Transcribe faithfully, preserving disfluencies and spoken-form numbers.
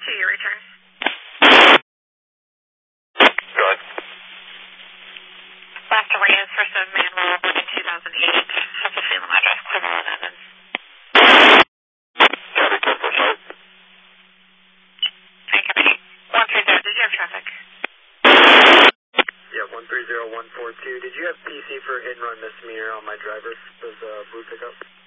two, your return. Go ahead. Last Reyes for seven Manuel in two thousand eight. Has a Salem address, Cleveland, Evans. Traffic ten four five. Hey, Company. one three zero, did you have traffic? Yeah, one three zero one four two. Did you have P C for hit and run misdemeanor on my driver? Those uh, blue pickup?